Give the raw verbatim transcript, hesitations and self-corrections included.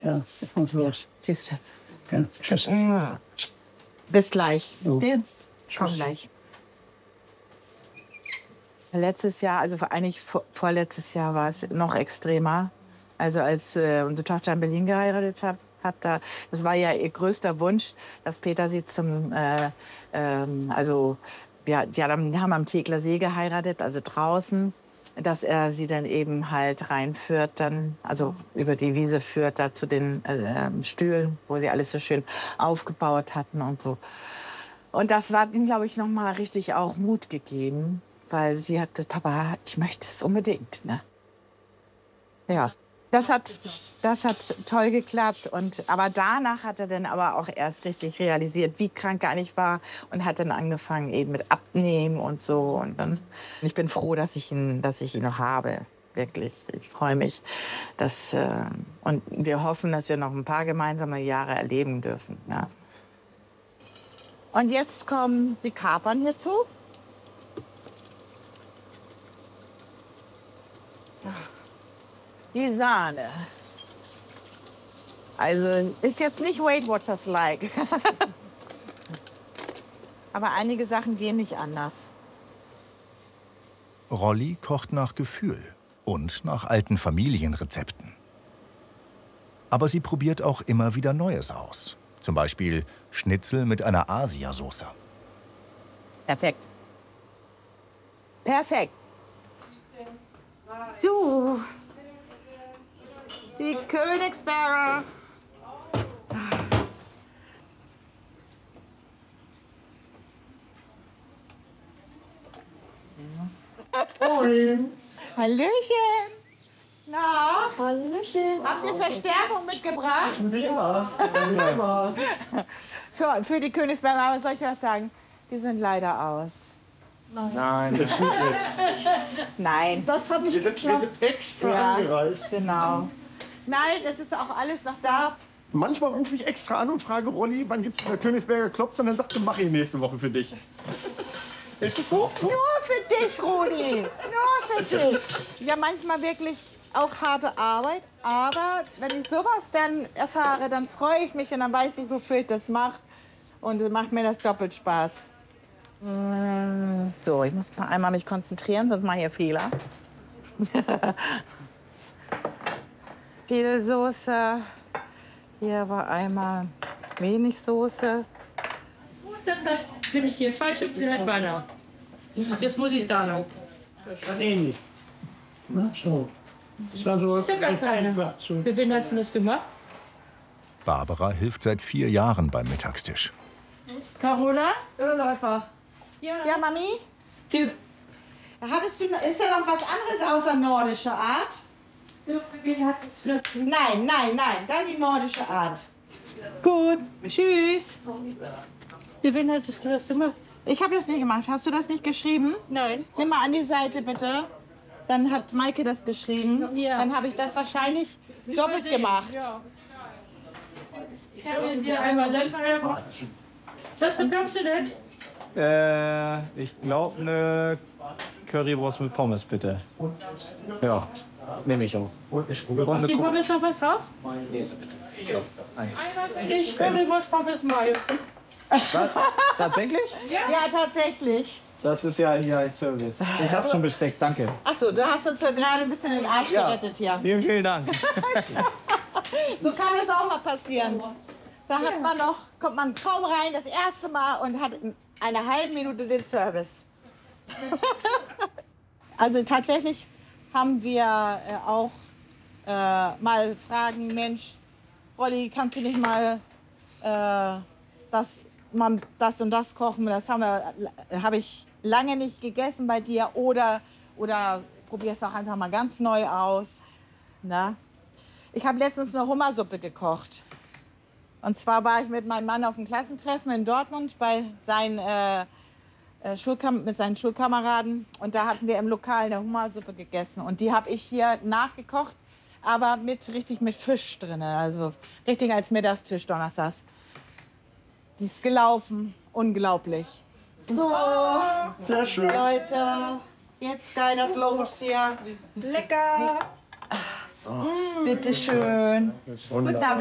Ja, ich muss los. Tschüss. Ja, tschüss. Bis gleich. So. Wir kommen gleich. Letztes Jahr, also eigentlich vor, vorletztes Jahr war es noch extremer. Also als äh, unsere Tochter in Berlin geheiratet hat, hat da, das war ja ihr größter Wunsch, dass Peter sie zum, äh, ähm, also ja, die haben, haben am Tegeler See geheiratet, also draußen, dass er sie dann eben halt reinführt, dann, also über die Wiese führt, da zu den äh, Stühlen, wo sie alles so schön aufgebaut hatten und so. Und das hat ihm, glaube ich, noch mal richtig auch Mut gegeben, weil sie hat gesagt, Papa, ich möchte es unbedingt. Ne? Ja, das hat, das hat toll geklappt. Und, aber danach hat er dann aber auch erst richtig realisiert, wie krank er eigentlich war und hat dann angefangen eben mit Abnehmen und so. Und dann, ich bin froh, dass ich ihn, dass ich ihn noch habe. Wirklich, ich freue mich. Dass, äh, und wir hoffen, dass wir noch ein paar gemeinsame Jahre erleben dürfen. Ja. Und jetzt kommen die Kapern hierzu. Die Sahne. Also ist jetzt nicht Weight Watchers like. Aber einige Sachen gehen nicht anders. Rolli kocht nach Gefühl und nach alten Familienrezepten. Aber sie probiert auch immer wieder Neues aus. Zum Beispiel Schnitzel mit einer Asiasoße. Perfekt. Perfekt. So. Die Königsberger. Hallöchen. Na? Hallöchen. Habt ihr Verstärkung mitgebracht? Ja. Für, für die Königsberger, soll ich was sagen? Die sind leider aus. Nein, das tut jetzt. Nein. Das hat nicht Wir sind, wir geklappt. sind extra Ja, angereist. genau. Nein, das ist auch alles noch da. Manchmal rufe ich extra an und frage Rolli, wann gibt's der Königsberger Klops? Und dann sagt er, mach ich nächste Woche für dich. Ist es so? Nur für dich, Rudi. Nur für dich. Ja, manchmal wirklich auch harte Arbeit. Aber wenn ich sowas dann erfahre, dann freue ich mich und dann weiß ich, wofür ich das mache. Und dann macht mir das doppelt Spaß. So, ich muss mal einmal mich konzentrieren, sonst mache ich hier Fehler. Viel Soße. Hier war einmal wenig Soße. Und dann bin ich hier falsche Billett weiter. Jetzt muss ich da noch. Das war ähnlich. Na, so. Das war so Ist ja gar keine. einfach so. Für wen hast du das gemacht? Barbara hilft seit vier Jahren beim Mittagstisch. Carola? Ölläufer. Ja. Ja, Mami? Viel. Hattest du, ist da noch was anderes außer nordischer Art? Für wen hattest du das? Nein, nein, nein, dann die nordische Art. Gut, tschüss. Für wen hattest du das gemacht? Ich habe das nicht gemacht. Hast du das nicht geschrieben? Nein. Nimm mal an die Seite, bitte. Dann hat Maike das geschrieben. Ja. Dann habe ich das wahrscheinlich doppelt gemacht. Ja. Ich habe jetzt hier einmal Senf reingemacht. Was bekommst du denn? Äh, ich glaube eine Currywurst mit Pommes, bitte. Ja, nehme ich auch. Und eine Die Kuh. Pommes noch was drauf? Mayonnaise, bitte. Einmal für dich, Currywurst, Pommes, Mayo. Was? Tatsächlich? Ja, tatsächlich. Das ist ja hier ein Service. Ich habe schon besteckt, danke. Achso, du hast uns ja gerade ein bisschen den Arsch Ja. gerettet hier. Vielen, vielen Dank. So kann es auch mal passieren. Da hat man noch, kommt man kaum rein, das erste Mal und hat in einer halben Minute den Service. Also tatsächlich haben wir äh, auch äh, mal fragen, Mensch, Rolli, kannst du nicht mal äh, das, mal das und das kochen? Das haben wir, habe ich lange nicht gegessen bei dir. Oder, oder probier es doch einfach mal ganz neu aus. Na? Ich habe letztens eine Hummersuppe gekocht. Und zwar war ich mit meinem Mann auf einem Klassentreffen in Dortmund bei seinen, äh, äh, Schulkam mit seinen Schulkameraden. Und da hatten wir im Lokal eine Hummersuppe gegessen. Und die habe ich hier nachgekocht, aber mit, richtig mit Fisch drin. Also richtig als Mittagstisch donnerstags. Die ist gelaufen. Unglaublich. So, Sehr schön. Leute, jetzt geht das los hier. Lecker. Bitte schön. Guten Abend.